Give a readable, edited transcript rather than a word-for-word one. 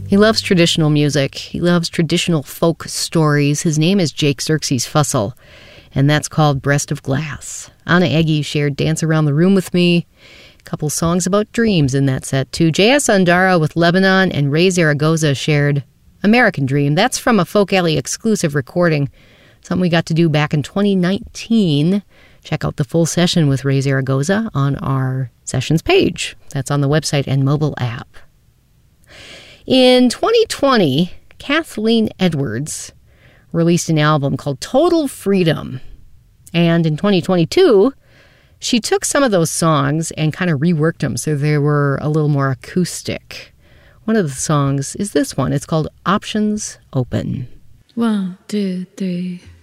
He loves traditional music. He loves traditional folk stories. His name is Jake Xerxes Fussell, and that's called Breast of Glass. Anna Aggie shared Dance Around the Room with me. A couple songs about dreams in that set, too. J.S. Andara with Lebanon, and Ray Zaragoza shared American Dream. That's from a Folk Alley exclusive recording, something we got to do back in 2019. Check out the full session with Ray Zaragoza on our sessions page. That's on the website and mobile app. In 2020, Kathleen Edwards released an album called Total Freedom. And in 2022, she took some of those songs and kind of reworked them so they were a little more acoustic. One of the songs is this one. It's called Options Open. 1, 2, 3